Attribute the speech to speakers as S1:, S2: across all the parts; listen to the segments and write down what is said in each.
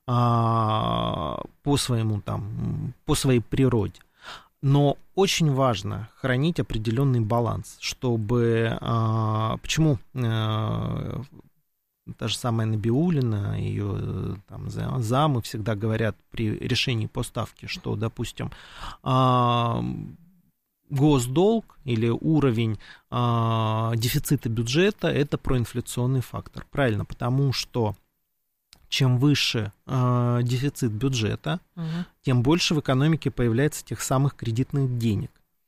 S1: по своей природе. Но очень важно хранить определенный баланс, чтобы... Почему та же самая Набиуллина, ее там замы всегда говорят при решении по ставке, что, допустим, госдолг или уровень дефицита бюджета – это проинфляционный фактор. Правильно, потому что чем выше дефицит бюджета, тем больше в экономике появляется тех самых кредитных денег.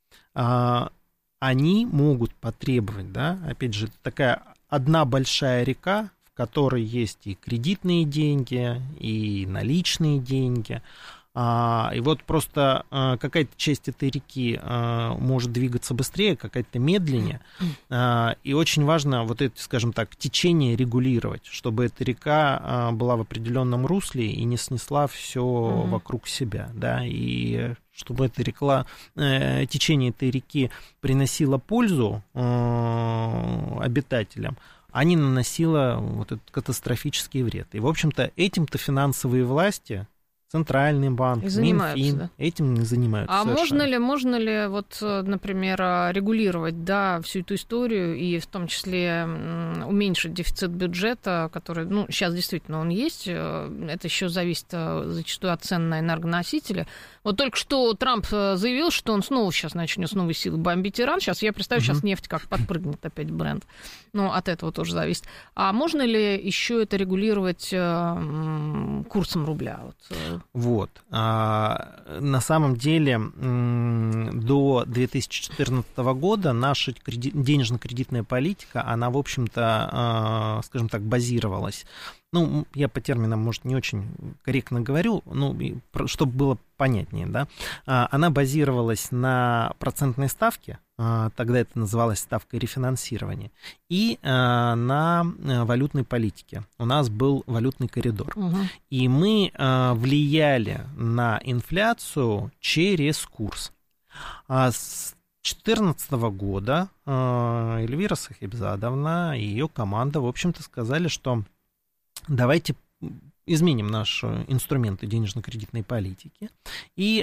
S1: Они могут потребовать, да, опять же, это такая одна большая река, в которой есть и кредитные деньги, и наличные деньги. И вот просто какая-то часть этой реки может двигаться быстрее, какая-то медленнее. И очень важно вот это, скажем так, течение регулировать, чтобы эта река была в определенном русле и не снесла все вокруг себя, да, и чтобы течение этой реки приносило пользу обитателям, а не наносило вот этот катастрофический вред. И, в общем-то, этим-то финансовые власти, Центральный банк, Минфин, да? Этим не занимаются.
S2: А можно ли, вот, например, регулировать, да, всю эту историю и в том числе уменьшить дефицит бюджета, который, ну, сейчас действительно он есть, это еще зависит зачастую от цен на энергоносители. Вот только что Трамп заявил, что он снова сейчас начнет с новой силы бомбить Иран. Сейчас я представляю, сейчас нефть как подпрыгнет опять бренд. Ну, от этого тоже зависит. А можно ли еще это регулировать курсом рубля?
S1: Вот. На самом деле до 2014 года наша денежно-кредитная политика, она, в общем-то, скажем так, базировалась. Ну, я по терминам, может, не очень корректно говорю, ну, чтобы было понятнее, да. Она базировалась на процентной ставке, тогда это называлось ставкой рефинансирования, и на валютной политике. У нас был валютный коридор. И мы влияли на инфляцию через курс. С 2014 года Эльвира Сахибзадовна и ее команда, в общем-то, сказали, что давайте изменим наши инструменты денежно-кредитной политики, и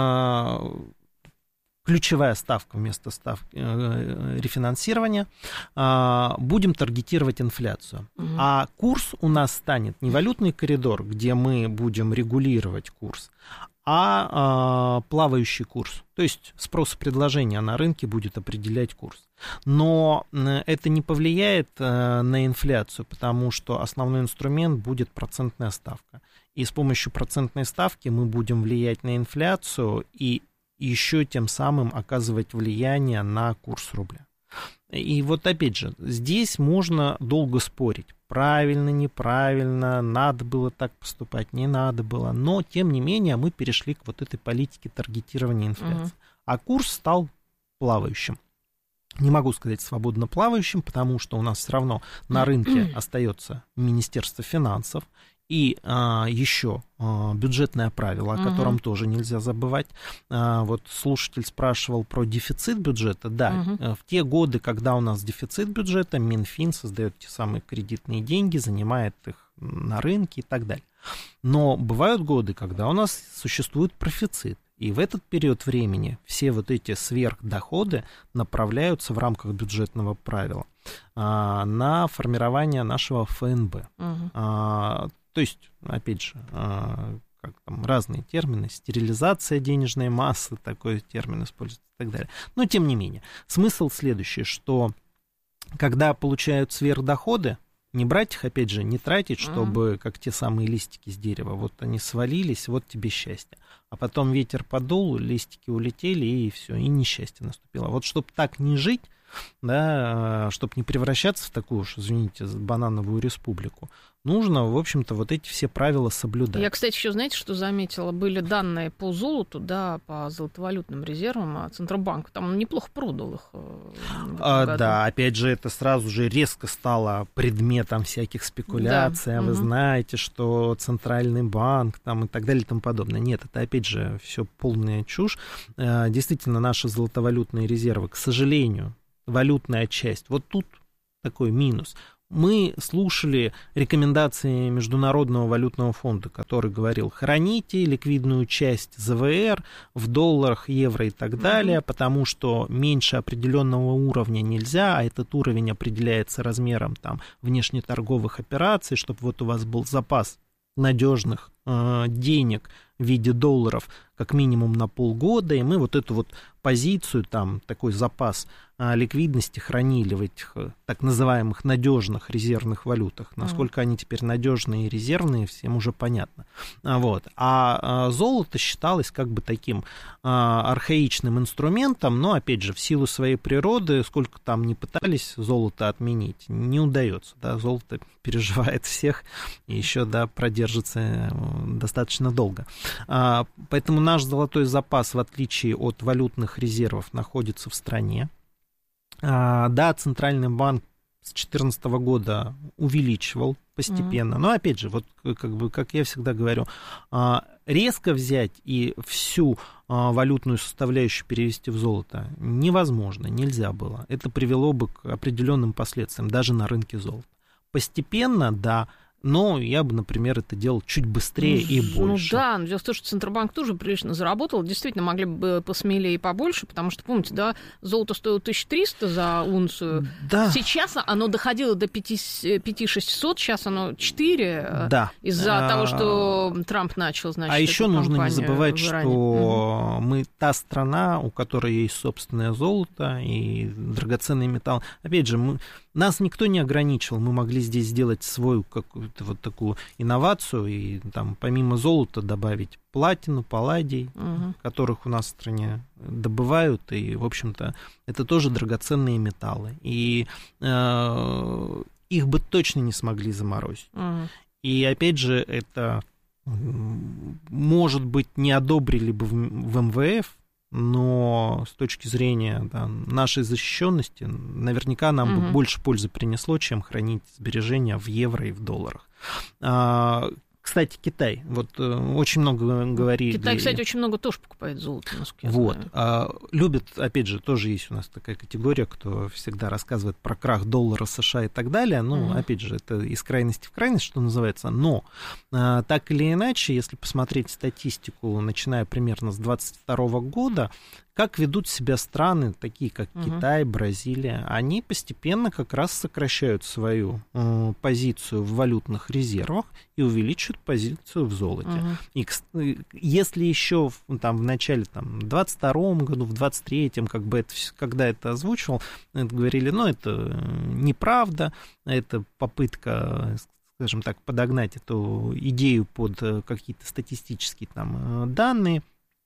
S1: ключевая ставка вместо ставки рефинансирования, будем таргетировать инфляцию. А курс у нас станет не валютный коридор, где мы будем регулировать курс, а плавающий курс. То есть спрос и предложение на рынке будет определять курс. Но это не повлияет на инфляцию, потому что основной инструмент будет процентная ставка. И с помощью процентной ставки мы будем влиять на инфляцию и еще тем самым оказывать влияние на курс рубля. И вот опять же, здесь можно долго спорить, правильно, неправильно, надо было так поступать, не надо было, но тем не менее мы перешли к вот этой политике таргетирования инфляции, а курс стал плавающим. Не могу сказать свободно плавающим, потому что у нас все равно на рынке остается Министерство финансов, и еще бюджетное правило, о котором тоже нельзя забывать. Вот слушатель спрашивал про дефицит бюджета. Да, в те годы, когда у нас дефицит бюджета, Минфин создает те самые кредитные деньги, занимает их на рынке и так далее. Но бывают годы, когда у нас существует профицит. И в этот период времени все вот эти сверхдоходы направляются в рамках бюджетного правила на формирование нашего ФНБ. То есть, опять же, как там разные термины, стерилизация денежной массы, такой термин используется и так далее. Но тем не менее, смысл следующий, что когда получают сверхдоходы, не брать их, опять же, не тратить, чтобы, как те самые листики с дерева, вот они свалились, вот тебе счастье. А потом ветер подул, листики улетели, и все, и несчастье наступило. Вот чтобы так не жить, да, чтобы не превращаться в такую уж, извините, банановую республику, нужно, в общем-то, вот эти все правила соблюдать.
S2: Я, кстати, еще, знаете, что заметила? Были данные по золоту, да, по золотовалютным резервам, а Центробанк там неплохо продал их.
S1: Да, опять же, это сразу же резко стало предметом всяких спекуляций. Да. Вы знаете, что Центральный банк там и так далее и тому подобное. Нет, это, опять же, все полная чушь. Действительно, наши золотовалютные резервы, к сожалению, валютная часть, вот тут такой минус. Мы слушали рекомендации Международного валютного фонда, который говорил: храните ликвидную часть ЗВР в долларах, евро и так далее, потому что меньше определенного уровня нельзя, а этот уровень определяется размером там внешнеторговых операций, чтобы вот у вас был запас надежных денег в виде долларов как минимум на полгода, и мы вот эту вот позицию, там такой запас ликвидности хранили в этих так называемых надежных резервных валютах. Насколько они теперь надежные и резервные, всем уже понятно. Вот. А золото считалось как бы таким архаичным инструментом, но, опять же, в силу своей природы, сколько там ни пытались золото отменить, не удается. Да? Золото переживает всех и еще, да, продержится достаточно долго. Поэтому наш золотой запас, в отличие от валютных резервов, находится в стране. Да, Центральный банк с 2014 года увеличивал постепенно, но, опять же, вот как я всегда говорю, резко взять и всю валютную составляющую перевести в золото невозможно, нельзя было. Это привело бы к определенным последствиям даже на рынке золота. Постепенно, да, но я бы, например, это делал чуть быстрее и больше.
S2: Ну да, но дело в том, что Центробанк тоже прилично заработал. Действительно, могли бы посмелее и побольше, потому что, помните, да, золото стоило 1300 за унцию.
S1: Да.
S2: Сейчас оно доходило до 5600, сейчас оно 4, да, из-за того, что Трамп начал, значит,
S1: а еще нужно не забывать, что мы та страна, у которой есть собственное золото и драгоценные металлы. Опять же, нас никто не ограничивал, мы могли здесь сделать свою какую-то вот такую инновацию и там помимо золота добавить платину, палладий, которых у нас в стране добывают, и, в общем-то, это тоже драгоценные металлы, и их бы точно не смогли заморозить. И, опять же, это, может быть, не одобрили бы в МВФ, но с точки зрения, да, нашей защищенности, наверняка нам бы больше пользы принесло, чем хранить сбережения в евро и в долларах. Кстати, Китай, вот очень много говорили...
S2: Китай, кстати, очень много тоже покупает золото, насколько я
S1: знаю. Любят, опять же, тоже есть у нас такая категория, кто всегда рассказывает про крах доллара США и так далее, ну, опять же, это из крайности в крайность, что называется, но так или иначе, если посмотреть статистику, начиная примерно с 2022 года, как ведут себя страны, такие как Китай, Бразилия, они постепенно как раз сокращают свою позицию в валютных резервах и увеличивают позицию в золоте. И если еще там, в начале 22 году, в 23-м, как бы когда это озвучивал, это говорили, ну, это неправда, это попытка, скажем так, подогнать эту идею под какие-то статистические там данные.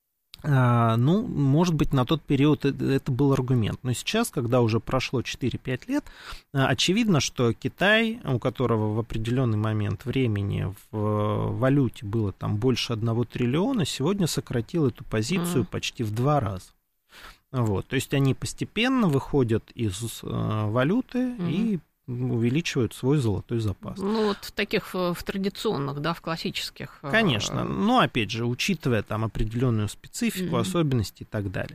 S1: Ну, может быть, на тот период это был аргумент. Но сейчас, когда уже прошло 4-5 лет, очевидно, что Китай, у которого в определенный момент времени в валюте было там больше 1 триллиона, сегодня сократил эту позицию почти в 2 раза. Вот, то есть они постепенно выходят из валюты и увеличивают свой золотой запас.
S2: Ну, вот в таких, в традиционных, да, в классических.
S1: Конечно, но, опять же, учитывая там определенную специфику, особенности и так далее.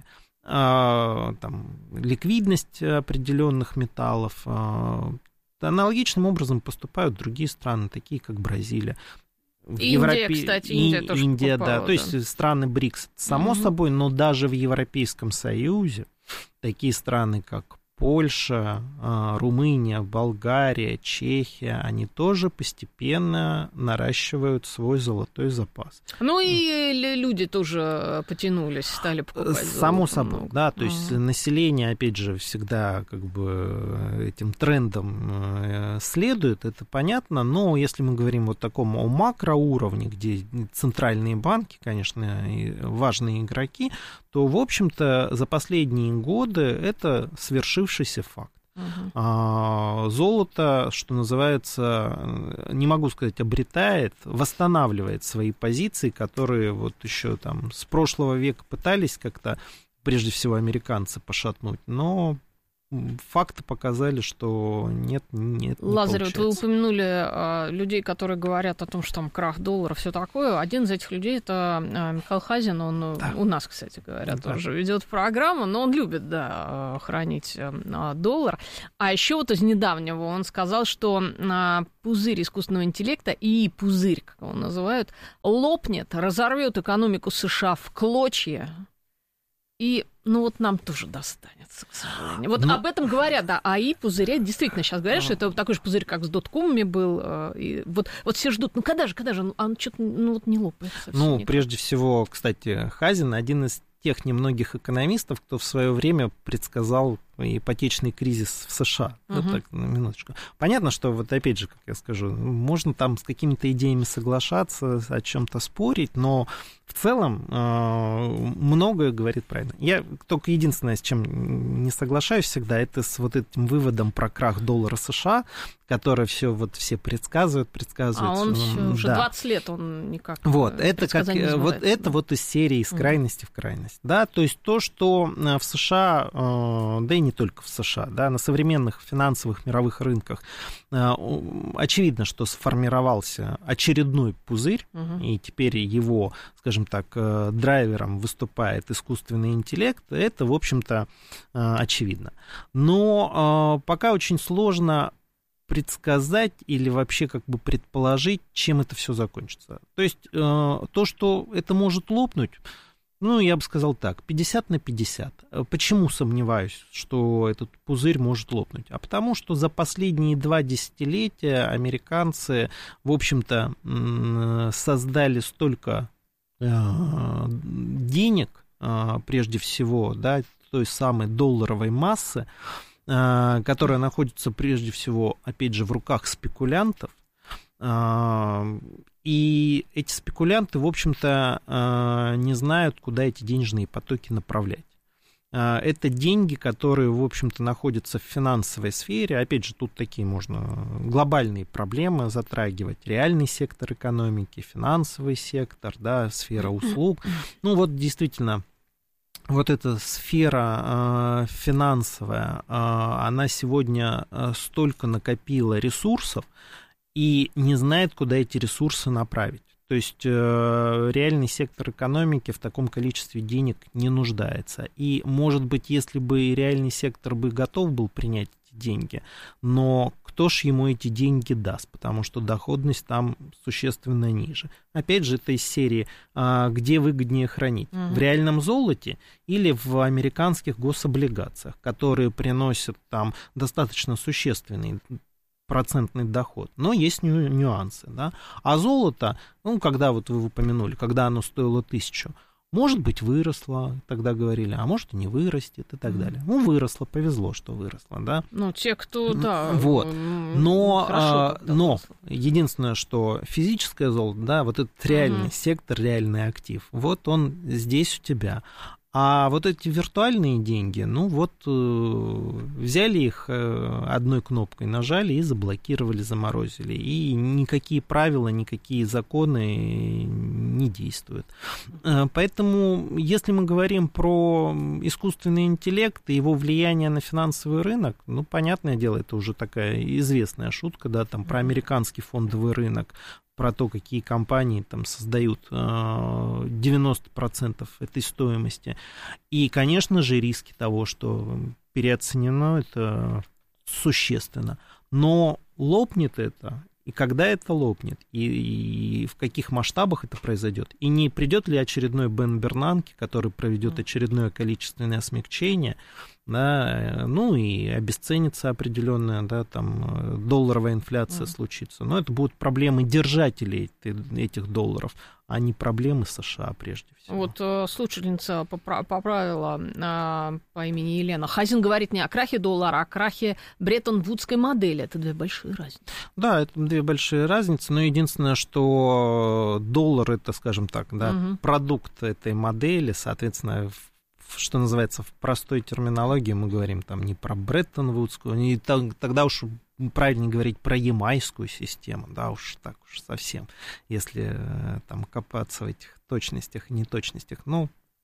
S1: Там, ликвидность определенных металлов. Аналогичным образом поступают другие страны, такие как Бразилия.
S2: Индия, кстати, Индия тоже покупала,
S1: да, то есть страны БРИКС, само собой, но даже в Европейском Союзе такие страны, как Польша, Румыния, Болгария, Чехия, они тоже постепенно наращивают свой золотой запас.
S2: Ну и люди тоже потянулись, стали покупать золото.
S1: Само собой, да, то есть население, опять же, всегда как бы этим трендом следует, это понятно, но если мы говорим вот таком о макроуровне, где центральные банки, конечно, важные игроки, то, в общем-то, за последние годы это свершившийся факт. Золото, что называется, не могу сказать, обретает, восстанавливает свои позиции, которые вот еще там с прошлого века пытались как-то, прежде всего, американцы пошатнуть, но факты показали, что нет,
S2: Лазарь,
S1: не
S2: вот вы упомянули людей, которые говорят о том, что там крах доллара, все такое. Один из этих людей — это Михаил Хазин, он у нас, кстати говоря, тоже ведет программу, но он любит, хранить доллар. А еще вот из недавнего он сказал, что пузырь искусственного интеллекта, и пузырь, как его называют, лопнет, разорвет экономику США в клочья. И, вот нам тоже достанется, к сожалению. Вот об этом говорят, АИ, пузыре. Действительно, сейчас говорят, что это такой же пузырь, как с доткомами был. И вот все ждут, когда же, он что-то, не лопается.
S1: Прежде всего, кстати, Хазин один из тех немногих экономистов, кто в свое время предсказал ипотечный кризис в США. Так, на минуточку. Понятно, что вот опять же, как я скажу, можно там с какими-то идеями соглашаться, о чем-то спорить, но в целом многое говорит правильно. Я только единственное, с чем не соглашаюсь всегда, это с вот этим выводом про крах доллара США, который все предсказывают.
S2: А он уже 20 лет он никак
S1: это как из серии из крайности в крайность. Да, то есть то, что в США, да и не только в США, да, на современных финансовых мировых рынках очевидно, что сформировался очередной пузырь, и теперь его, скажем так, драйвером выступает искусственный интеллект, это, в общем-то, очевидно. Но пока очень сложно предсказать или вообще предположить, чем это все закончится. То есть то, что это может лопнуть, я бы сказал так, 50 на 50. Почему сомневаюсь, что этот пузырь может лопнуть? А потому что за последние 2 десятилетия американцы, в общем-то, создали столько денег, прежде всего, да, той самой долларовой массы, которая находится прежде всего, опять же, в руках спекулянтов. И эти спекулянты, в общем-то, не знают, куда эти денежные потоки направлять. Это деньги, которые, в общем-то, находятся в финансовой сфере. Опять же, тут такие можно глобальные проблемы затрагивать. Реальный сектор экономики, финансовый сектор, да, сфера услуг. Действительно, вот эта сфера финансовая, она сегодня столько накопила ресурсов, и не знает, куда эти ресурсы направить. То есть реальный сектор экономики в таком количестве денег не нуждается. И, может быть, если бы реальный сектор бы готов был принять эти деньги, но кто ж ему эти деньги даст, потому что доходность там существенно ниже. Опять же, это из серии, где выгоднее хранить, в реальном золоте или в американских гособлигациях, которые приносят там достаточно существенный процентный доход, но есть нюансы, да. А золото, когда вы упомянули, когда оно стоило 1000, может быть, выросло, тогда говорили, а может и не вырастет и так далее. Выросло, повезло, что выросло, да.
S2: Те, кто, да.
S1: Но единственное, что физическое золото, да, вот этот реальный сектор, реальный актив, вот он здесь у тебя. А вот эти виртуальные деньги, взяли их одной кнопкой, нажали и заблокировали, заморозили. И никакие правила, никакие законы не действуют. Поэтому, если мы говорим про искусственный интеллект и его влияние на финансовый рынок, понятное дело, это уже такая известная шутка, да, там про американский фондовый рынок, про то, какие компании там создают 90% этой стоимости. И, конечно же, риски того, что переоценено, это существенно. Но лопнет это, и когда это лопнет, и в каких масштабах это произойдет, и не придет ли очередной Бен Бернанке, который проведет очередное количественное смягчение, да, и обесценится определенная, да, там долларовая инфляция случится. Но это будут проблемы держателей этих долларов, а не проблемы США прежде всего.
S2: Вот слушательница поправила по имени Елена. Хазин говорит не о крахе доллара, а о крахе Бреттон-Вудской модели. Это 2 большие разницы. Да, это
S1: 2 большие разницы, но единственное, что доллар, это, скажем так, да, продукт этой модели, соответственно, что называется, в простой терминологии мы говорим там не про Бреттон-Вудскую, и тогда уж правильнее говорить про ямайскую систему, да, уж так уж совсем, если там копаться в этих точностях и неточностях.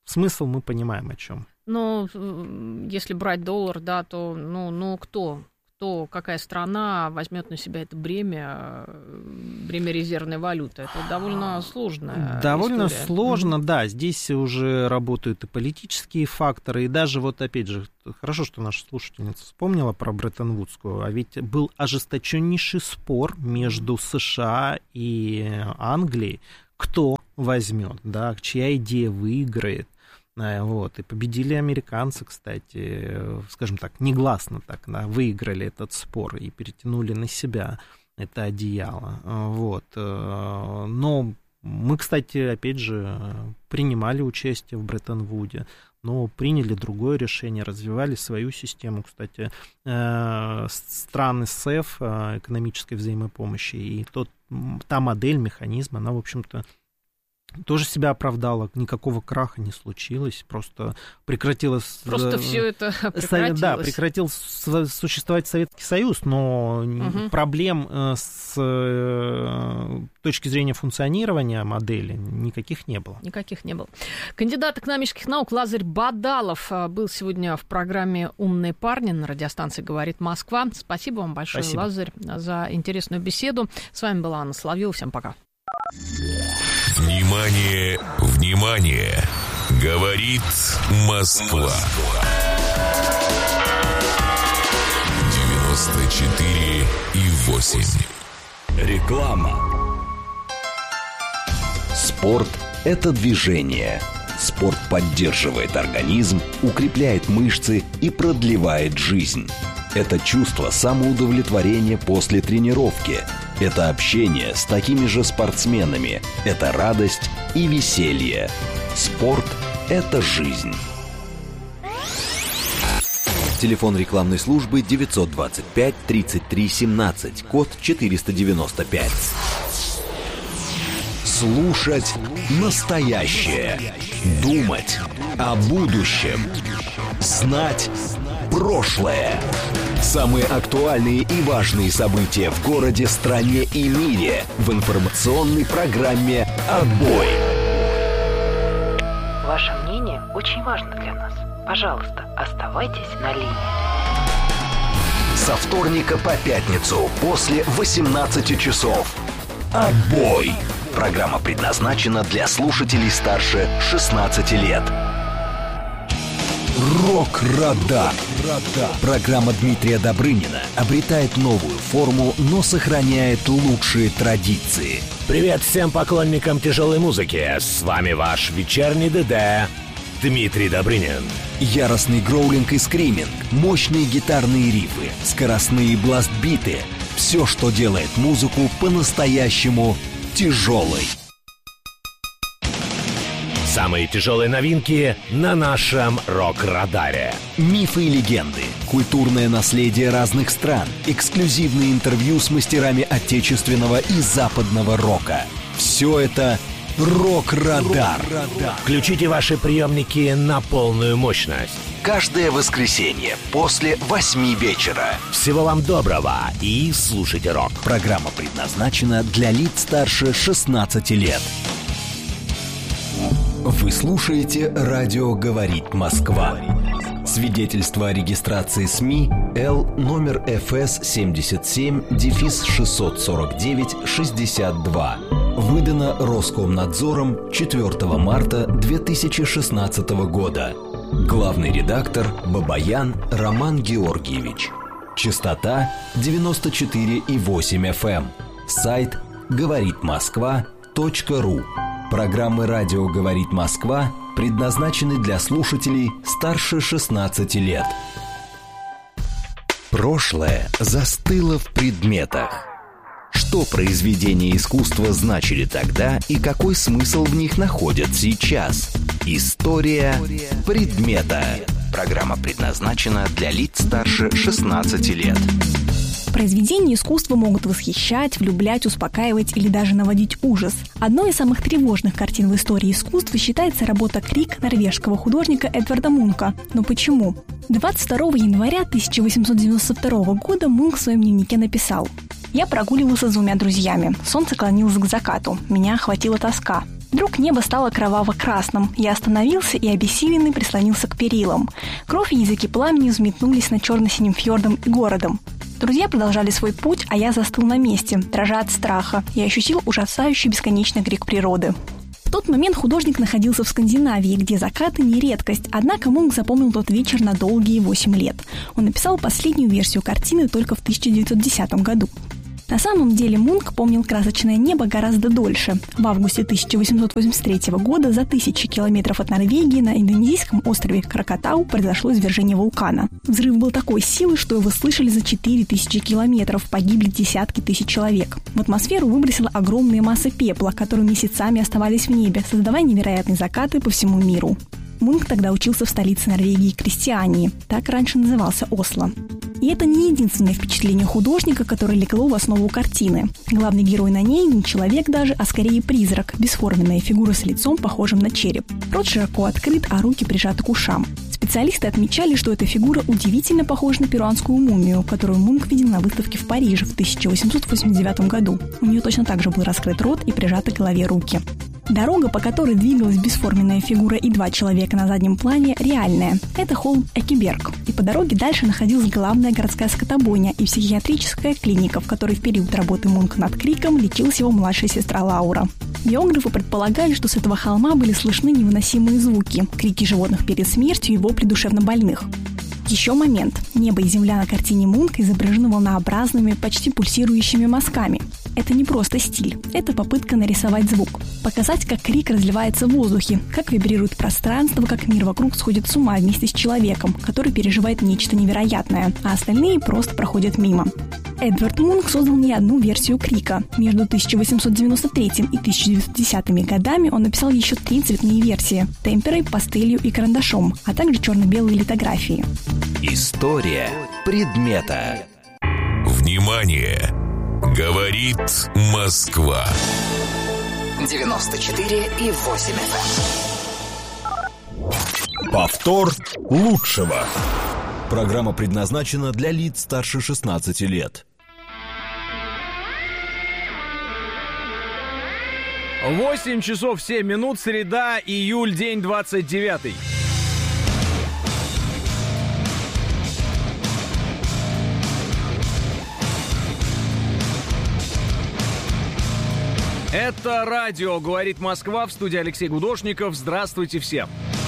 S1: смысл мы понимаем о чем.
S2: Ну, если брать доллар, да, то, кто, какая страна возьмет на себя это бремя резервной валюты? Это довольно сложная
S1: Довольно
S2: история.
S1: сложно, да. Здесь уже работают и политические факторы, и даже вот, опять же, хорошо, что наша слушательница вспомнила про Бреттон-Вудскую, а ведь был ожесточеннейший спор между США и Англией, кто возьмет, да, чья идея выиграет. Вот. И победили американцы, кстати, скажем так, негласно так, да, выиграли этот спор и перетянули на себя это одеяло. Вот. Но мы, кстати, опять же, принимали участие в Бреттон-Вуде, но приняли другое решение, развивали свою систему, кстати, страны СЭФ, экономической взаимопомощи, и та модель, механизм, она, в общем-то, тоже себя оправдала, никакого краха не случилось, просто прекратилось...
S2: Просто все это прекратилось.
S1: Да, прекратил существовать Советский Союз, но проблем с точки зрения функционирования модели никаких не было.
S2: Никаких не было. Кандидат экономических наук Лазарь Бадалов был сегодня в программе «Умные парни» на радиостанции «Говорит Москва». Спасибо вам большое,
S1: Спасибо.
S2: Лазарь, за интересную беседу. С вами была Анна Соловьева. Всем пока.
S3: Внимание, внимание! Говорит Москва. 94,8.
S4: Реклама. Спорт – это движение. Спорт поддерживает организм, укрепляет мышцы и продлевает жизнь. Это чувство самоудовлетворения после тренировки. Это общение с такими же спортсменами. Это радость и веселье. Спорт – это жизнь. Телефон рекламной службы 925 33 17, код 495. Слушать настоящее. Думать о будущем. Знать прошлое. Самые актуальные и важные события в городе, стране и мире в информационной программе «Отбой».
S5: Ваше мнение очень важно для нас. Пожалуйста, оставайтесь на линии.
S4: Со вторника по пятницу после 18 часов. «Отбой». Программа предназначена для слушателей старше 16 лет. Рок-радар. Программа Дмитрия Добрынина обретает новую форму, но сохраняет лучшие традиции.
S6: Привет всем поклонникам тяжелой музыки. С вами ваш вечерний ДД Дмитрий Добрынин.
S4: Яростный гроулинг и скриминг, мощные гитарные рифы, скоростные бласт-биты. Все, что делает музыку по-настоящему тяжелой.
S6: Самые тяжелые новинки на нашем рок-радаре.
S4: Мифы и легенды, культурное наследие разных стран, эксклюзивные интервью с мастерами отечественного и западного рока. Все это «Рок-радар».
S6: Включите ваши приемники на полную мощность.
S4: Каждое воскресенье после 8 вечера.
S6: Всего вам доброго и слушайте рок.
S4: Программа предназначена для лиц старше 16 лет. Вы слушаете «Радио говорит Москва». Свидетельство о регистрации СМИ Л номер ФС 77-649-62. Выдано Роскомнадзором 4 марта 2016 года. Главный редактор Бабаян Роман Георгиевич. Частота 94,8 FM. Сайт говоритмосква.ру. Программы «Радио говорит Москва» предназначены для слушателей старше 16 лет. Прошлое застыло в предметах. Что произведения искусства значили тогда и какой смысл в них находят сейчас? История предмета. Программа предназначена для лиц старше 16 лет.
S7: Произведения искусства могут восхищать, влюблять, успокаивать или даже наводить ужас. Одной из самых тревожных картин в истории искусства считается работа «Крик» норвежского художника Эдварда Мунка. Но почему? 22 января 1892 года Мунк в своем дневнике написал: «Я прогуливался с двумя друзьями. Солнце клонилось к закату. Меня охватила тоска. Вдруг небо стало кроваво-красным. Я остановился и обессиленный прислонился к перилам. Кровь и языки пламени взметнулись над черно-синим фьордом и городом. Друзья продолжали свой путь, а я застыл на месте, дрожа от страха, и ощутил ужасающий бесконечный крик природы. В тот момент художник находился в Скандинавии, где закаты не редкость, однако Мунк запомнил тот вечер на долгие 8 лет. Он написал последнюю версию картины только в 1910 году. На самом деле Мунк помнил красочное небо гораздо дольше. В августе 1883 года за 1000 километров от Норвегии на индонезийском острове Кракатау произошло извержение вулкана. Взрыв был такой силы, что его слышали за 4000 километров, погибли десятки тысяч человек. В атмосферу выбросило огромные массы пепла, которые месяцами оставались в небе, создавая невероятные закаты по всему миру. Мунк тогда учился в столице Норвегии Крестьянии, так раньше назывался Осло. И это не единственное впечатление художника, которое легло в основу картины. Главный герой на ней не человек даже, а скорее призрак, бесформенная фигура с лицом, похожим на череп. Рот широко открыт, а руки прижаты к ушам. Специалисты отмечали, что эта фигура удивительно похожа на перуанскую мумию, которую Мунк видел на выставке в Париже в 1889 году. У нее точно так же был раскрыт рот и прижаты к голове руки. Дорога, по которой двигалась бесформенная фигура и 2 человека на заднем плане, реальная. Это холм Экиберг. И по дороге дальше находилась главная городская скотобойня и психиатрическая клиника, в которой в период работы Мунка над Криком лечилась его младшая сестра Лаура. Биографы предполагали, что с этого холма были слышны невыносимые звуки, крики животных перед смертью и вопли душевнобольных. Еще момент. Небо и земля на картине Мунка изображены волнообразными, почти пульсирующими мазками. Это не просто стиль, это попытка нарисовать звук. Показать, как крик разливается в воздухе, как вибрирует пространство, как мир вокруг сходит с ума вместе с человеком, который переживает нечто невероятное, а остальные просто проходят мимо. Эдвард Мунк создал не одну версию Крика. Между 1893 и 1910 годами он написал еще 3 цветные версии – темперой, пастелью и карандашом, а также черно-белые литографии.
S4: История предмета.
S3: Внимание! Говорит Москва.
S5: 94,8 FM.
S6: Повтор лучшего. Программа предназначена для лиц старше 16 лет.
S8: 8 часов 7 минут, среда, июль, день 29. Это радио «Говорит Москва», в студии Алексей Гудошников. Здравствуйте всем.